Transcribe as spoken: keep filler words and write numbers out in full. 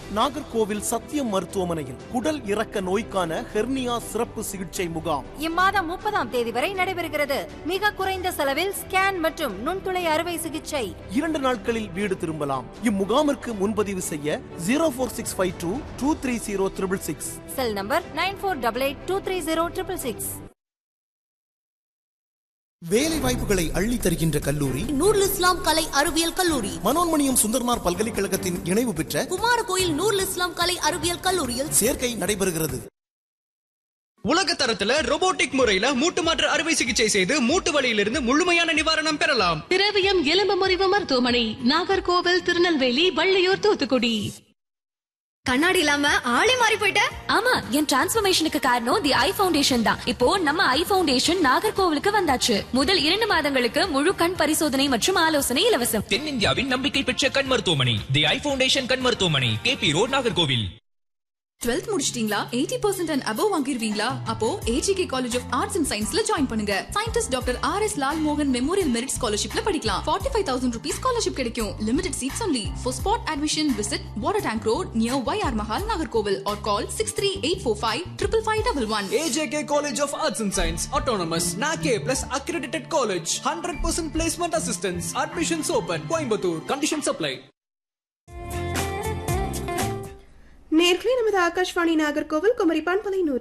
நாகர்கோவில் சத்தியம் மருத்துவமனையில் குடல் இறக்க நோய்க்கான ஹெர்னியா சிறப்பு சிகிச்சை முகாம் இம்மாதம் முப்பதாம் தேதி வரை நடைபெறுகிறது. மிக குறைந்த செலவில் ஸ்கேன் மற்றும் நுண்துளை அறுவை சிகிச்சை. இரண்டு நாட்களில் வீடு திரும்பலாம். இம்முகாமிற்கு முன்பதிவு செய்ய ஜீரோ போர் six five two two three zero triple six. Cell number nine போர் double eight two three zero triple six. வேலை வாய்ப்புகளை அள்ளி தருகின்ற கல்லூரி நூருல் இஸ்லாம் கலை அறிவியல் கல்லூரி. மனோன்மணியம் சுந்தர்மார் பல்கலைக்கழகத்தின் இணைவு பெற்ற குமாரகோயில் நூருல் இஸ்லாம் கலை அறிவியல் கல்லூரியில் சேர்க்கை நடைபெறுகிறது. உலக தரத்துல ரோபோட்டிக் முறையில மூட்டு மாற்று அறுவை சிகிச்சை செய்து மூட்டு வலியிலிருந்து முழுமையான நிவாரணம் பெறலாம். திரவியம் எலும்பு முறிவு மருத்துவமனை, நாகர்கோவில், திருநெல்வேலி, வள்ளியூர், தூத்துக்குடி. கண்ணாடி இல்லாம ஆளே மாறி போயிட்ட. ஆமா, என் டிரான்ஸ்ஃபர்மேஷனுக்கு காரணம் தி ஐ ஃபவுண்டேஷன் தான். இப்போ நம்ம ஐ ஃபவுண்டேஷன் நாகர்கோவிலுக்கு வந்தாச்சு. முதல் இரண்டு மாதங்களுக்கு முழு கண் பரிசோதனை மற்றும் ஆலோசனை இலவசம். தென்னிந்தியாவின் நம்பிக்கை பெற்ற கண் மருத்துவமனை தி ஐ ஃபவுண்டேஷன் கண் மருத்துவமனை, K P road, Nagercoil. Twelfth முடிச்சிட்டீங்களா? Eighty percent and above வாங்கிருவீங்களா? அப்போ AGK college of arts and சயின்ஸ்ல ஜாயின் பண்ணுங்க. Scientist doctor R S Lal மோகன் மெமோரியல் மெரிட் ஸ்காலர்ஷிப்ல படிக்கலாம். Forty five thousand rupees scholarship கிடைக்கும். Limited seeds only. For spot admission visit water tank road near Y R Mahal, Nagercoil or call six three eight four five five five five one. A J K College of Arts and Science, Autonomous, N A C A plus accredited college. one hundred percent placement assistance. Admissions open. Coimbatore. Conditions apply. நேர்களை நமது ஆகாஷ்வாணி நாகர்கோவில் குமரி பண்பலை